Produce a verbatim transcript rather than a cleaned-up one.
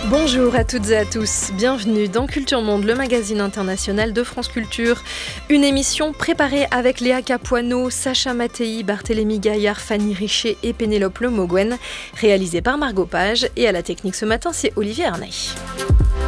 Bonjour à toutes et à tous, bienvenue dans Culture Monde, le magazine international de France Culture. Une émission préparée avec Léa Capuano, Sacha Mattei, Barthélémy Gaillard, Fanny Richer et Pénélope Le Moguen, réalisée par Margot Page, et à la technique ce matin c'est Olivier Arnay.